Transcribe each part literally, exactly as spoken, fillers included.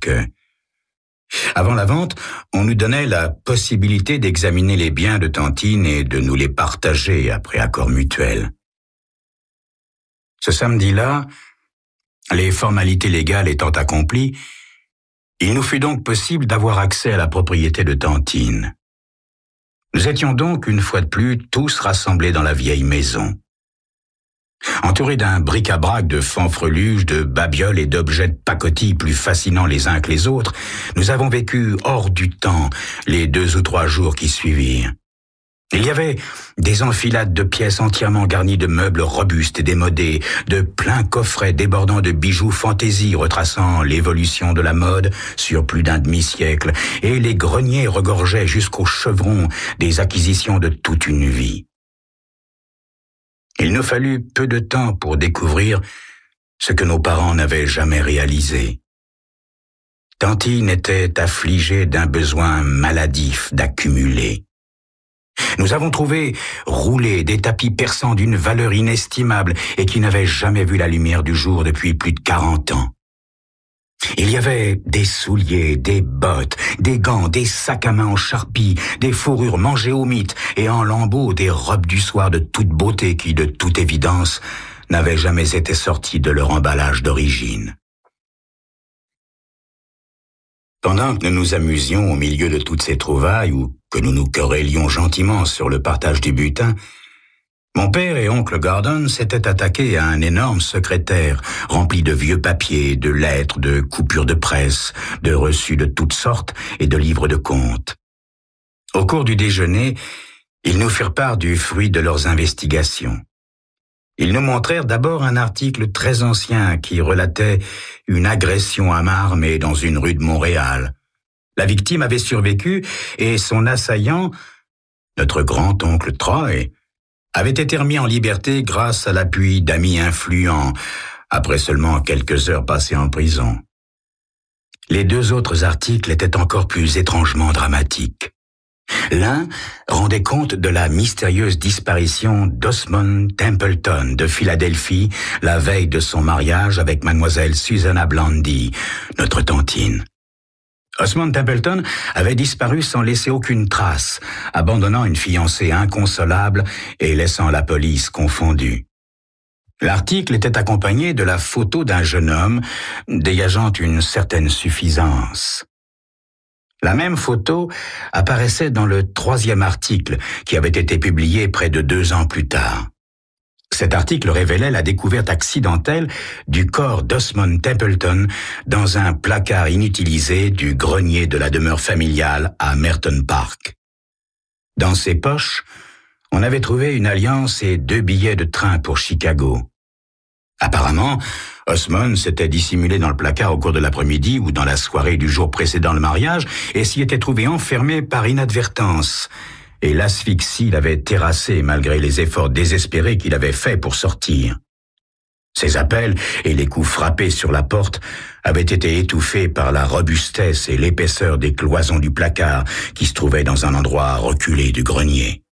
que... Avant la vente, on nous donnait la possibilité d'examiner les biens de Tantine et de nous les partager après accord mutuel. Ce samedi-là, les formalités légales étant accomplies, il nous fut donc possible d'avoir accès à la propriété de Tantine. Nous étions donc, une fois de plus, tous rassemblés dans la vieille maison. Entourés d'un bric-à-brac de fanfreluches, de babioles et d'objets de pacotille plus fascinants les uns que les autres, nous avons vécu hors du temps les deux ou trois jours qui suivirent. Il y avait des enfilades de pièces entièrement garnies de meubles robustes et démodés, de pleins coffrets débordant de bijoux fantaisie retraçant l'évolution de la mode sur plus d'un demi-siècle, et les greniers regorgeaient jusqu'aux chevrons des acquisitions de toute une vie. Il nous fallut peu de temps pour découvrir ce que nos parents n'avaient jamais réalisé. Tantine était affligée d'un besoin maladif d'accumuler. Nous avons trouvé roulés des tapis persans d'une valeur inestimable et qui n'avaient jamais vu la lumière du jour depuis plus de quarante ans. Il y avait des souliers, des bottes, des gants, des sacs à main en charpie, des fourrures mangées au mythe et en lambeaux des robes du soir de toute beauté qui, de toute évidence, n'avaient jamais été sorties de leur emballage d'origine. Pendant que nous nous amusions au milieu de toutes ces trouvailles ou que nous nous querellions gentiment sur le partage du butin, mon père et oncle Gordon s'étaient attaqués à un énorme secrétaire rempli de vieux papiers, de lettres, de coupures de presse, de reçus de toutes sortes et de livres de comptes. Au cours du déjeuner, ils nous firent part du fruit de leurs investigations. Ils nous montrèrent d'abord un article très ancien qui relatait une agression à main armée dans une rue de Montréal. La victime avait survécu et son assaillant, notre grand-oncle Troy, avait été remis en liberté grâce à l'appui d'amis influents, après seulement quelques heures passées en prison. Les deux autres articles étaient encore plus étrangement dramatiques. L'un rendait compte de la mystérieuse disparition d'Osmond Templeton de Philadelphie la veille de son mariage avec mademoiselle Susanna Blandy, notre tantine. Osmond Templeton avait disparu sans laisser aucune trace, abandonnant une fiancée inconsolable et laissant la police confondue. L'article était accompagné de la photo d'un jeune homme dégageant une certaine suffisance. La même photo apparaissait dans le troisième article qui avait été publié près de deux ans plus tard. Cet article révélait la découverte accidentelle du corps d'Osmond Templeton dans un placard inutilisé du grenier de la demeure familiale à Merton Park. Dans ses poches, on avait trouvé une alliance et deux billets de train pour Chicago. Apparemment, Osmond s'était dissimulé dans le placard au cours de l'après-midi ou dans la soirée du jour précédant le mariage et s'y était trouvé enfermé par inadvertance. Et l'asphyxie l'avait terrassé malgré les efforts désespérés qu'il avait faits pour sortir. Ses appels et les coups frappés sur la porte avaient été étouffés par la robustesse et l'épaisseur des cloisons du placard qui se trouvaient dans un endroit reculé du grenier.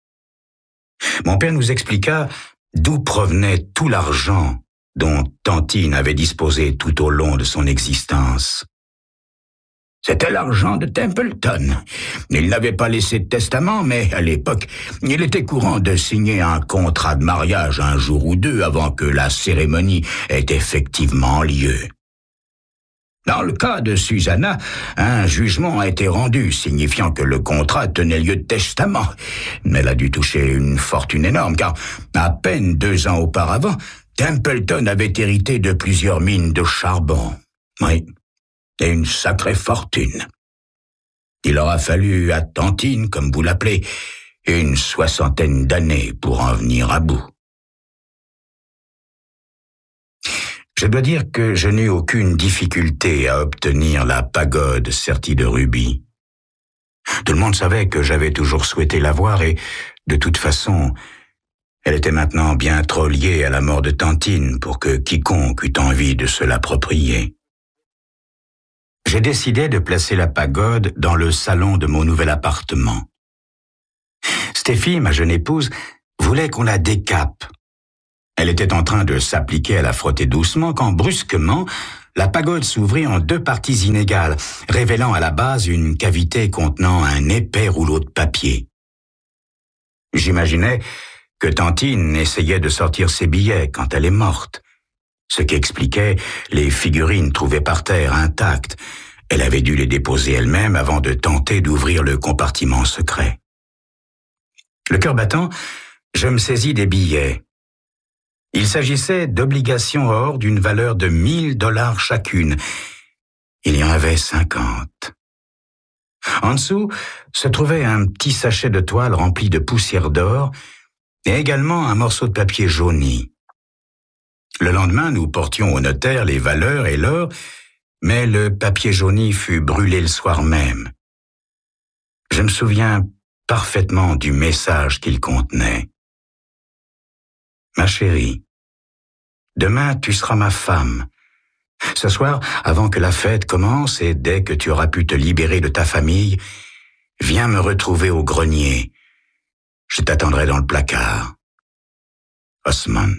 Mon père nous expliqua d'où provenait tout l'argent dont Tantine avait disposé tout au long de son existence. C'était l'argent de Templeton. Il n'avait pas laissé de testament, mais à l'époque, il était courant de signer un contrat de mariage un jour ou deux avant que la cérémonie ait effectivement lieu. Dans le cas de Susanna, un jugement a été rendu signifiant que le contrat tenait lieu de testament. Mais elle a dû toucher une fortune énorme, car à peine deux ans auparavant, Templeton avait hérité de plusieurs mines de charbon. Oui. Et une sacrée fortune. Il aura fallu à Tantine, comme vous l'appelez, une soixantaine d'années pour en venir à bout. Je dois dire que je n'eus aucune difficulté à obtenir la pagode sertie de rubis. Tout le monde savait que j'avais toujours souhaité l'avoir et, de toute façon, elle était maintenant bien trop liée à la mort de Tantine pour que quiconque eût envie de se l'approprier. J'ai décidé de placer la pagode dans le salon de mon nouvel appartement. Stéphie, ma jeune épouse, voulait qu'on la décape. Elle était en train de s'appliquer à la frotter doucement quand, brusquement, la pagode s'ouvrit en deux parties inégales, révélant à la base une cavité contenant un épais rouleau de papier. J'imaginais que Tantine essayait de sortir ses billets quand elle est morte, ce qui expliquait les figurines trouvées par terre intactes. Elle avait dû les déposer elle-même avant de tenter d'ouvrir le compartiment secret. Le cœur battant, je me saisis des billets. Il s'agissait d'obligations or d'une valeur de mille dollars chacune. Il y en avait cinquante. En dessous se trouvait un petit sachet de toile rempli de poussière d'or et également un morceau de papier jauni. Le lendemain, nous portions au notaire les valeurs et l'or, mais le papier jauni fut brûlé le soir même. Je me souviens parfaitement du message qu'il contenait. Ma chérie, demain tu seras ma femme. Ce soir, avant que la fête commence et dès que tu auras pu te libérer de ta famille, viens me retrouver au grenier. Je t'attendrai dans le placard. Osmond.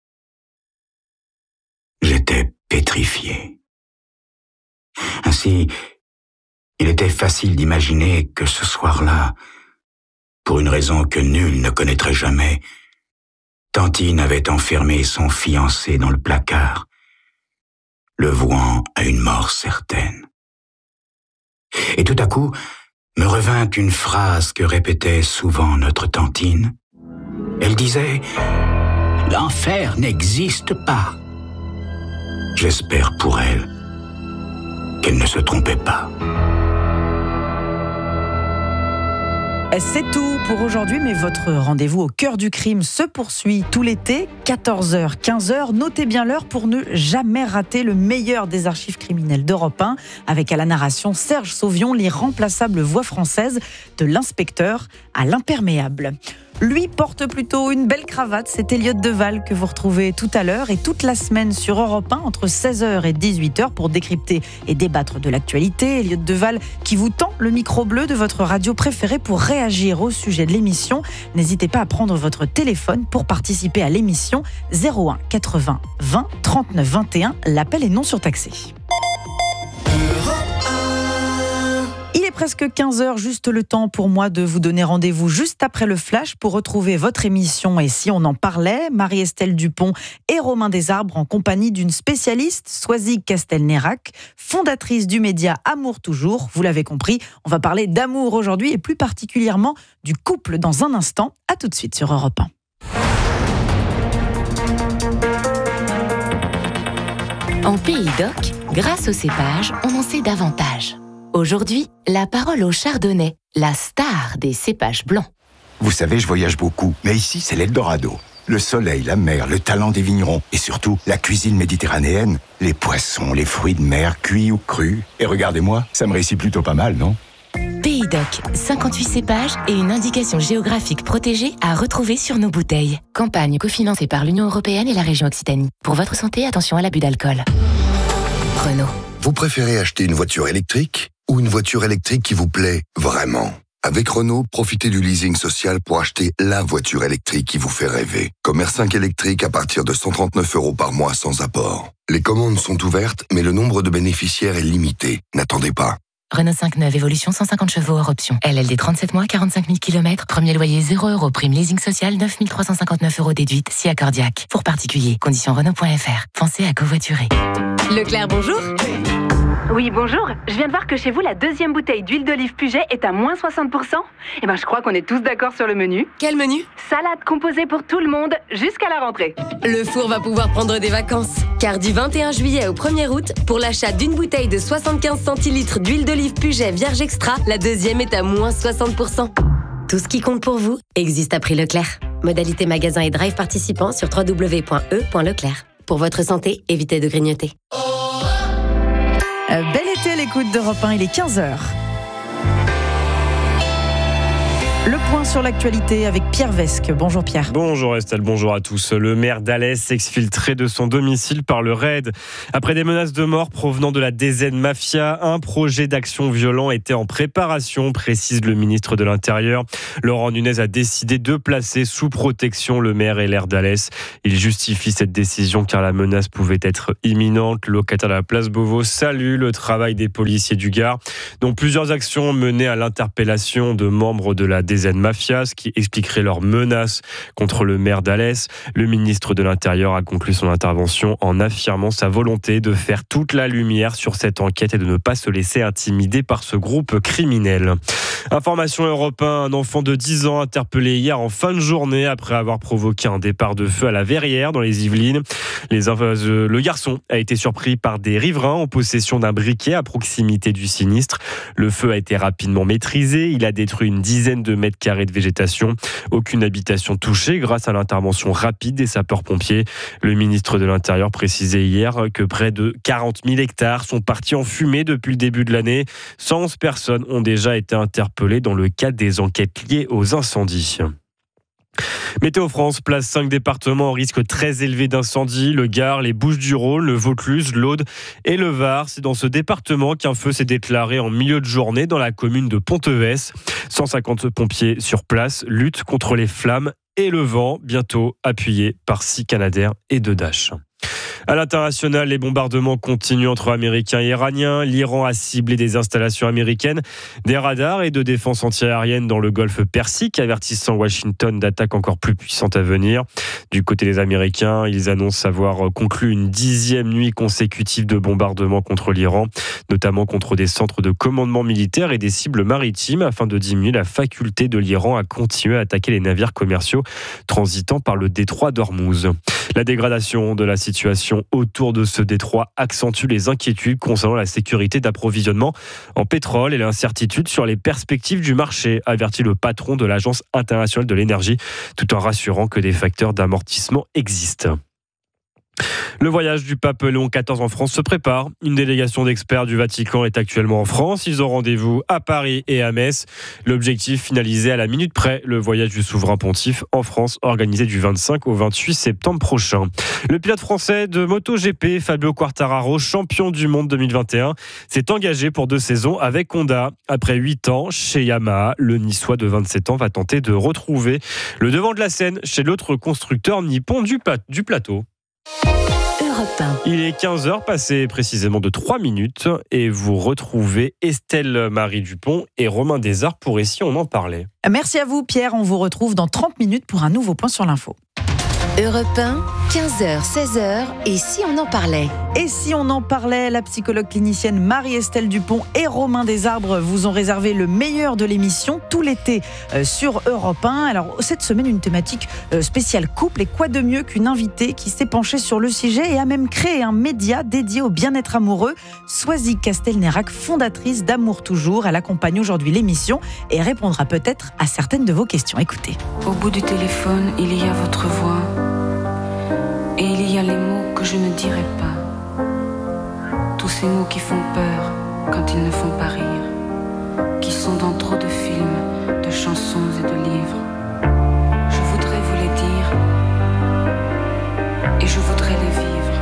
J'étais pétrifié. Ainsi, il était facile d'imaginer que ce soir-là, pour une raison que nul ne connaîtrait jamais, Tantine avait enfermé son fiancé dans le placard, le vouant à une mort certaine. Et tout à coup, me revint une phrase que répétait souvent notre Tantine. Elle disait « L'enfer n'existe pas ». J'espère pour elle qu'elle ne se trompait pas. C'est tout pour aujourd'hui, mais votre rendez-vous au cœur du crime se poursuit tout l'été, quatorze heures, quinze heures. Notez bien l'heure pour ne jamais rater le meilleur des archives criminelles d'Europe un, avec à la narration Serge Sauvion, l'irremplaçable voix française de l'inspecteur à l'imperméable. Lui porte plutôt une belle cravate, c'est Elliot Deval que vous retrouvez tout à l'heure et toute la semaine sur Europe un entre seize heures et dix-huit heures pour décrypter et débattre de l'actualité. Elliot Deval qui vous tend le micro bleu de votre radio préférée pour réagir au sujet de l'émission. N'hésitez pas à prendre votre téléphone pour participer à l'émission zéro un quatre-vingts vingt trente-neuf vingt et un. L'appel est non surtaxé. Il est presque quinze heures, juste le temps pour moi de vous donner rendez-vous juste après le flash pour retrouver votre émission. Et si on en parlait, Marie-Estelle Dupont et Romain Desarbres en compagnie d'une spécialiste, Soisy Castelnerac, fondatrice du média Amour Toujours. Vous l'avez compris, on va parler d'amour aujourd'hui et plus particulièrement du couple dans un instant. À tout de suite sur Europe un. En Pays d'Oc, grâce au cépage, on en sait davantage. Aujourd'hui, la parole au chardonnay, la star des cépages blancs. Vous savez, je voyage beaucoup, mais ici, c'est l'Eldorado. Le soleil, la mer, le talent des vignerons et surtout, la cuisine méditerranéenne. Les poissons, les fruits de mer, cuits ou crus. Et regardez-moi, ça me réussit plutôt pas mal, non ? Pays d'Oc, cinquante-huit cépages et une indication géographique protégée à retrouver sur nos bouteilles. Campagne cofinancée par l'Union européenne et la région Occitanie. Pour votre santé, attention à l'abus d'alcool. Renault. Vous préférez acheter une voiture électrique ou une voiture électrique qui vous plaît vraiment ? Avec Renault, profitez du leasing social pour acheter la voiture électrique qui vous fait rêver. Comme R cinq électrique à partir de cent trente-neuf euros par mois sans apport. Les commandes sont ouvertes, mais le nombre de bénéficiaires est limité. N'attendez pas. Renault cinq neuf, évolution cent cinquante chevaux hors option. L L D trente-sept mois, quarante-cinq mille kilomètres. Premier loyer zéro euros. Prime leasing social neuf mille trois cent cinquante-neuf euros déduite. Si accordiaque. Pour particuliers. Conditions Renault point F R. Pensez à covoiturer. Leclerc, bonjour. Oui, bonjour. Je viens de voir que chez vous, la deuxième bouteille d'huile d'olive Puget est à moins soixante pour cent. Eh ben, je crois qu'on est tous d'accord sur le menu. Quel menu ? Salade composée pour tout le monde, jusqu'à la rentrée. Le four va pouvoir prendre des vacances. Car du vingt et un juillet au premier août, pour l'achat d'une bouteille de soixante-quinze centilitres d'huile d'olive Puget Vierge Extra, la deuxième est à moins soixante pour cent. Tout ce qui compte pour vous existe à prix Leclerc. Modalité magasin et drive participants sur w w w point e point leclerc. Pour votre santé, évitez de grignoter. Euh, bel été à l'écoute d'Europe un, il est quinze heures. Le point sur l'actualité avec Pierre Vesque. Bonjour Pierre. Bonjour Estelle, bonjour à tous. Le maire d'Alès s'exfiltrait de son domicile par le raid. Après des menaces de mort provenant de la D Z Mafia, un projet d'action violent était en préparation, précise le ministre de l'Intérieur. Laurent Nunez a décidé de placer sous protection le maire et l'aire d'Alès. Il justifie cette décision car la menace pouvait être imminente. Le locataire de la place Beauvau salue le travail des policiers du Gard, dont plusieurs actions menées à l'interpellation de membres de la D Z Mafia, ce qui expliquerait leurs menaces contre le maire d'Alès. Le ministre de l'Intérieur a conclu son intervention en affirmant sa volonté de faire toute la lumière sur cette enquête et de ne pas se laisser intimider par ce groupe criminel. Information Europe un, un enfant de dix ans interpellé hier en fin de journée après avoir provoqué un départ de feu à la Verrière dans les Yvelines. Les, euh, le garçon a été surpris par des riverains en possession d'un briquet à proximité du sinistre. Le feu a été rapidement maîtrisé. Il a détruit une dizaine de mètres carrés de végétation. Aucune habitation touchée grâce à l'intervention rapide des sapeurs-pompiers. Le ministre de l'Intérieur précisait hier que près de quarante mille hectares sont partis en fumée depuis le début de l'année. cent onze personnes ont déjà été interpellées dans le cadre des enquêtes liées aux incendies. Météo France place cinq départements en risque très élevé d'incendie, le Gard, les Bouches-du-Rhône, le Vaucluse, l'Aude et le Var. C'est dans ce département qu'un feu s'est déclaré en milieu de journée dans la commune de Ponteves. cent cinquante pompiers sur place luttent contre les flammes et le vent, bientôt appuyés par six Canadair et deux Dash. À l'international, les bombardements continuent entre Américains et Iraniens. L'Iran a ciblé des installations américaines, des radars et de défense antiaérienne dans le golfe Persique, avertissant Washington d'attaques encore plus puissantes à venir. Du côté des Américains, ils annoncent avoir conclu une dixième nuit consécutive de bombardements contre l'Iran, notamment contre des centres de commandement militaire et des cibles maritimes, afin de diminuer la faculté de l'Iran à continuer à attaquer les navires commerciaux transitant par le détroit d'Ormuz. La dégradation de la situation autour de ce détroit accentue les inquiétudes concernant la sécurité d'approvisionnement en pétrole et l'incertitude sur les perspectives du marché, avertit le patron de l'Agence internationale de l'énergie, tout en rassurant que des facteurs d'amortissement existent. Le voyage du pape Léon quatorze en France se prépare. Une délégation d'experts du Vatican est actuellement en France. Ils ont rendez-vous à Paris et à Metz. L'objectif, finalisé à la minute près, le voyage du souverain pontife en France, organisé du vingt-cinq au vingt-huit septembre prochain. Le pilote français de MotoGP, Fabio Quartararo, champion du monde deux mille vingt et un, s'est engagé pour deux saisons avec Honda. Après huit ans chez Yamaha, le Niçois de vingt-sept ans va tenter de retrouver le devant de la scène chez l'autre constructeur nippon du, pla- du plateau. Il est quinze heures passées précisément de trois minutes et vous retrouvez Estelle Marie Dupont et Romain Desarts pour Ici on en parlait. Merci à vous Pierre, on vous retrouve dans trente minutes pour un nouveau point sur l'info. Europe un, quinze heures, seize heures, et si on en parlait ? Et si on en parlait, la psychologue clinicienne Marie-Estelle Dupont et Romain Desarts vous ont réservé le meilleur de l'émission tout l'été euh, sur Europe un. Alors cette semaine, une thématique euh, spéciale couple, et quoi de mieux qu'une invitée qui s'est penchée sur le sujet et a même créé un média dédié au bien-être amoureux. Swazi Castelnerac, fondatrice d'Amour Toujours, elle accompagne aujourd'hui l'émission et répondra peut-être à certaines de vos questions. Écoutez. Au bout du téléphone, il y a votre voix. Et il y a les mots que je ne dirai pas. Tous ces mots qui font peur quand ils ne font pas rire. Qui sont dans trop de films, de chansons et